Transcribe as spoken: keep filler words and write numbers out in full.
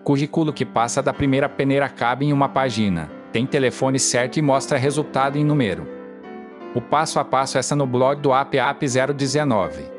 Currículo que passa da primeira peneira cabe em uma página, tem telefone certo e mostra resultado em número. O passo a passo essa no blog do A P A P zero dezenove.